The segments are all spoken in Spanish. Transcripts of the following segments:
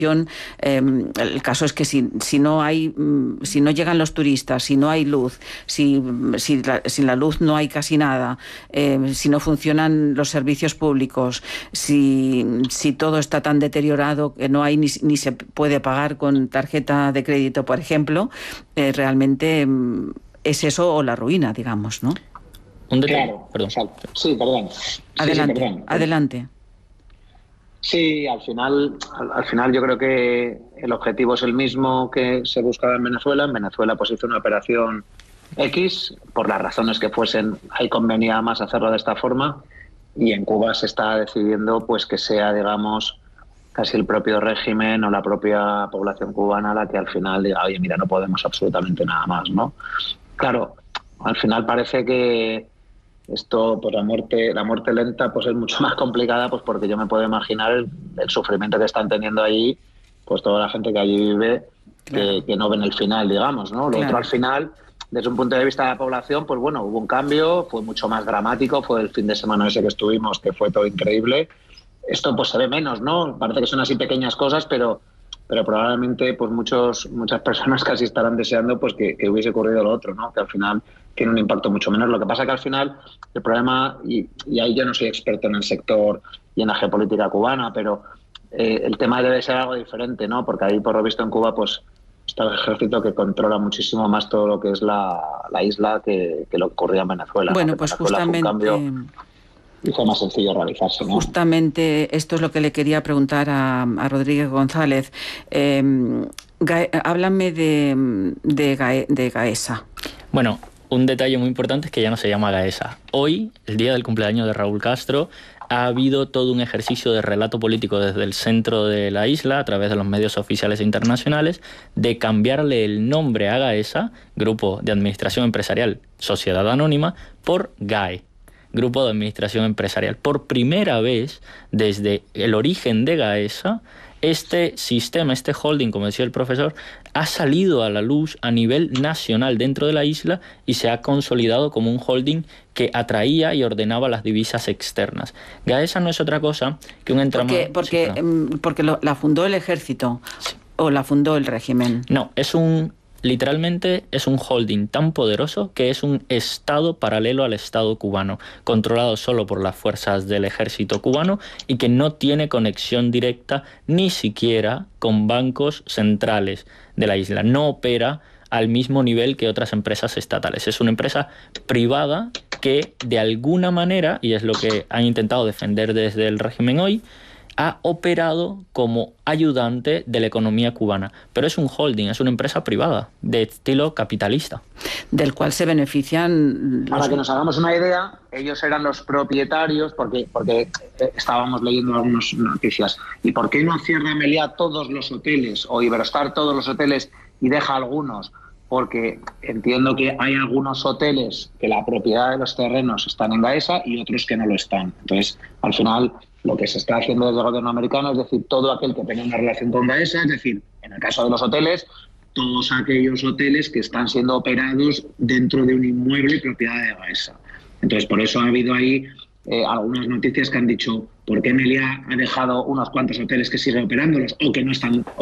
El caso es que si no llegan los turistas, si no hay luz, sin la luz no hay casi nada, si no funcionan los servicios públicos, si todo está tan deteriorado que no hay ni se puede pagar con tarjeta de crédito, por ejemplo, realmente es eso o la ruina, digamos, ¿no? Un detalle. Claro, perdón. Sí, perdón. Adelante. Sí, al final yo creo que el objetivo es el mismo que se buscaba en Venezuela. En Venezuela pues hizo una operación X, por las razones que fuesen, ahí convenía más hacerlo de esta forma, y en Cuba se está decidiendo pues que sea, digamos, casi el propio régimen o la propia población cubana la que al final diga, oye, mira, no podemos absolutamente nada más, ¿no? Claro, al final parece que esto, pues la muerte lenta pues es mucho más complicada, pues porque yo me puedo imaginar el sufrimiento que están teniendo allí, pues toda la gente que allí vive, claro, que no ven el final, digamos, ¿no? Lo otro al final, desde un punto de vista de la población, pues bueno, hubo un cambio, fue mucho más dramático, fue el fin de semana ese que estuvimos, que fue todo increíble. Esto pues se ve menos, ¿no? Parece que son así pequeñas cosas, pero probablemente pues muchas personas casi estarán deseando pues que hubiese ocurrido lo otro, ¿no? Que al final tiene un impacto mucho menor. Lo que pasa que al final el problema, y ahí yo no soy experto en el sector y en la geopolítica cubana, pero el tema debe ser algo diferente, ¿no? Porque ahí, por lo visto, en Cuba pues está el ejército que controla muchísimo más todo lo que es la isla que lo que ocurría en Venezuela. Bueno, ¿no? pues Venezuela justamente... y fue más sencillo realizarse, ¿no? Justamente esto es lo que le quería preguntar a Rodríguez González. Háblame de Gaesa. Bueno, un detalle muy importante es que ya no se llama Gaesa. Hoy, el día del cumpleaños de Raúl Castro, ha habido todo un ejercicio de relato político desde el centro de la isla, a través de los medios oficiales e internacionales, de cambiarle el nombre a Gaesa, Grupo de Administración Empresarial Sociedad Anónima, por GAE, Grupo de Administración Empresarial. Por primera vez, desde el origen de Gaesa, este sistema, este holding, como decía el profesor, ha salido a la luz a nivel nacional dentro de la isla y se ha consolidado como un holding que atraía y ordenaba las divisas externas. Gaesa no es otra cosa que un entramado... Porque la fundó el ejército, sí, o la fundó el régimen. No, literalmente es un holding tan poderoso que es un estado paralelo al estado cubano, controlado solo por las fuerzas del ejército cubano y que no tiene conexión directa ni siquiera con bancos centrales de la isla. No opera al mismo nivel que otras empresas estatales. Es una empresa privada que de alguna manera, y es lo que han intentado defender desde el régimen hoy, ha operado como ayudante de la economía cubana, pero es un holding, es una empresa privada de estilo capitalista, del cual se benefician Para que nos hagamos una idea, ellos eran los propietarios, porque estábamos leyendo algunas noticias. ¿Y por qué no cierra Meliá todos los hoteles o Iberostar todos los hoteles y deja algunos? Porque entiendo que hay algunos hoteles que la propiedad de los terrenos están en Gaesa y otros que no lo están. Entonces, al final, lo que se está haciendo desde el gobierno americano es decir, todo aquel que tenga una relación con Gaesa, es decir, en el caso de los hoteles, todos aquellos hoteles que están siendo operados dentro de un inmueble propiedad de Gaesa. Entonces, por eso ha habido ahí algunas noticias que han dicho por qué Meliá ha dejado unos cuantos hoteles que siguen operándolos o que no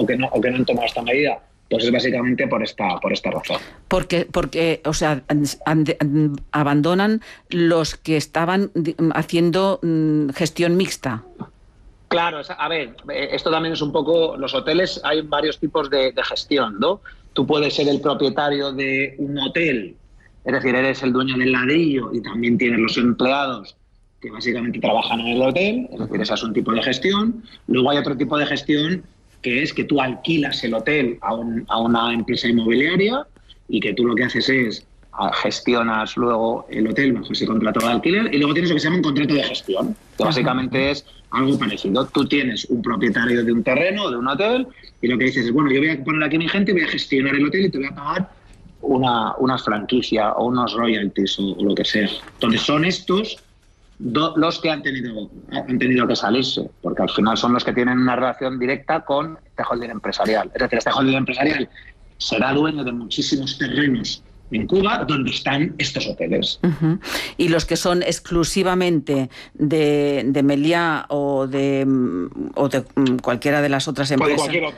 han tomado esta medida. Pues es básicamente por esta razón. Porque o sea, abandonan los que estaban haciendo gestión mixta. Claro, a ver, esto también es un poco... Los hoteles, hay varios tipos de gestión, ¿no? Tú puedes ser el propietario de un hotel, es decir, eres el dueño del ladrillo y también tienes los empleados que básicamente trabajan en el hotel, es decir, ese es un tipo de gestión. Luego hay otro tipo de gestión que es que tú alquilas el hotel a una empresa inmobiliaria y que tú lo que haces es gestionas luego el hotel bajo ese contrato de alquiler, y luego tienes lo que se llama un contrato de gestión, que básicamente es algo parecido. Tú tienes un propietario de un terreno, de un hotel, y lo que dices es, bueno, yo voy a poner aquí mi gente, voy a gestionar el hotel y te voy a pagar una franquicia o unos royalties o lo que sea. Entonces son estos los que han tenido que salirse, porque al final son los que tienen una relación directa con este holding empresarial. Es decir, este holding empresarial será dueño de muchísimos terrenos en Cuba, donde están estos hoteles. Y los que son exclusivamente de Meliá o de cualquiera de las otras empresas.